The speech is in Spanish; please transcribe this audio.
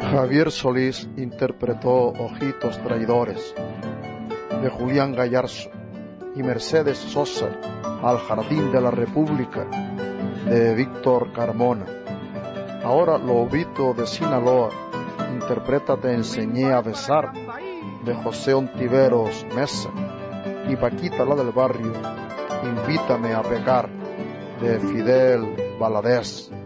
Javier Solís interpretó Ojitos Traidores de Julián Gallarzo y Mercedes Sosa Al Jardín de la República de Víctor Carmona. Ahora Lobito de Sinaloa interpreta Te enseñé a besar de José Ontiveros Mesa y Paquita la del barrio Invítame a pecar de Fidel Valadez.